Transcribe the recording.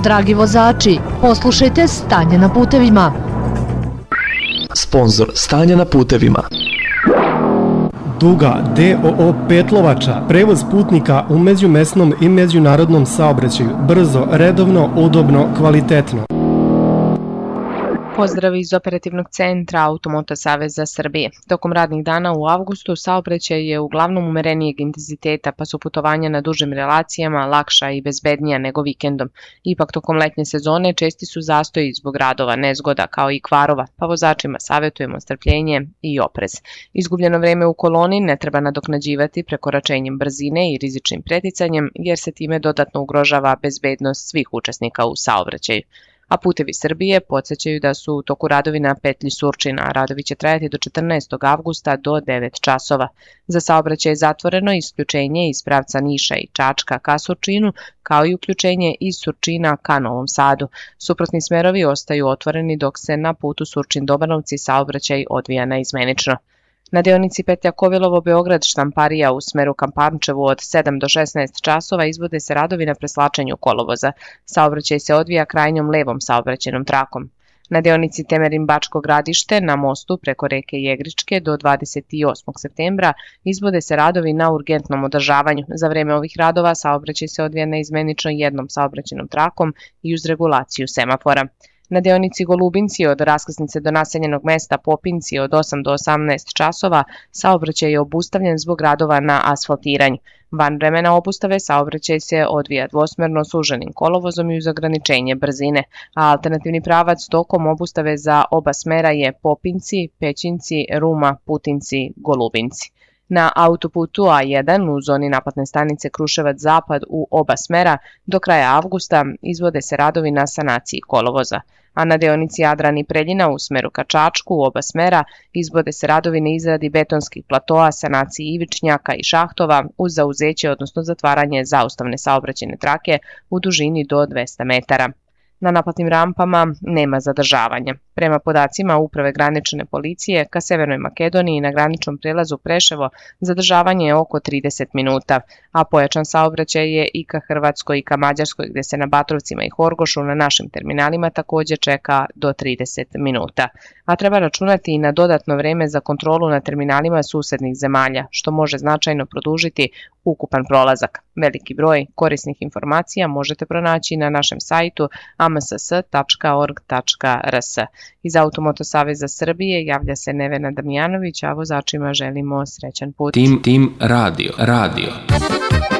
Dragi vozači, poslušajte stanje na putevima. Sponzor stanja na putevima. Duga DOO Petlovača, prevoz putnika u međumesnom i međunarodnom saobraćaju, brzo, redovno, udobno, kvalitetno. Pozdrav iz operativnog centra Automoto Saveza Srbije. Tokom radnih dana u avgustu saobraćaj je uglavnom umerenijeg intenziteta, pa su putovanja na dužim relacijama lakša i bezbednija nego vikendom. Ipak tokom letnje sezone česti su zastoji zbog radova, nezgoda kao i kvarova, pa vozačima savjetujemo strpljenje i oprez. Izgubljeno vreme u koloni ne treba nadoknađivati prekoračenjem brzine i rizičnim preticanjem, jer se time dodatno ugrožava bezbednost svih učesnika u saobraćaju. A Putevi Srbije podsjećaju da su u toku radovi na petlji Surčina. Radovi će trajati do 14. avgusta do 9 časova. Za saobraćaj je zatvoreno isključenje iz pravca Niša i Čačka ka Surčinu, kao i uključenje iz Surčina ka Novom Sadu. Suprotni smerovi ostaju otvoreni dok se na putu Surčin-Dobanovci saobraćaj odvija naizmenično. Na deonici petlja Kovilovo-Beograd Štamparija u smeru ka Pančevu od 7 do 16 časova izvode se radovi na preslačenju kolovoza. Saobraćaj se odvija krajnjom levom saobraćajnom trakom. Na deonici Temerin-Bačko Gradište na mostu preko reke Jegričke do 28. septembra izvode se radovi na urgentnom održavanju. Za vreme ovih radova saobraćaj se odvija naizmenično jednom saobraćajnom trakom i uz regulaciju semafora. Na deonici Golubinci od raskrsnice do naseljenog mesta Popinci od 8 do 18 časova saobraćaj je obustavljen zbog radova na asfaltiranju. Van vremena obustave saobraćaj se odvija dvosmerno suženim kolovozom i uz ograničenje brzine, a alternativni pravac tokom obustave za oba smera je Popinci, Pećinci, Ruma, Putinci, Golubinci. Na autoputu A1 u zoni naplatne stanice Kruševac-Zapad u oba smera do kraja avgusta izvode se radovi na sanaciji kolovoza, a na deonici Jadran i Preljina u smeru ka Čačku u oba smera izvode se radovi na izradi betonskih platoa, sanaciji ivičnjaka i šahtova uz zauzeće, odnosno zatvaranje zaustavne saobraćajne trake u dužini do 200 metara. Na naplatnim rampama nema zadržavanja. Prema podacima Uprave granične policije ka Severnoj Makedoniji na graničnom prelazu Preševo zadržavanje je oko 30 minuta, a pojačan saobraćaj je i ka Hrvatskoj i ka Mađarskoj, gde se na Batrovcima i Horgošu na našim terminalima također čeka do 30 minuta. A treba računati i na dodatno vreme za kontrolu na terminalima susednih zemalja, što može značajno produžiti ukupan prolazak. Veliki broj korisnih informacija možete pronaći na našem sajtu amss.org.rs. Iz Automoto Saveza Srbije javlja se Nevena Damjanović, a vozačima želimo srećan put. Tim Radio.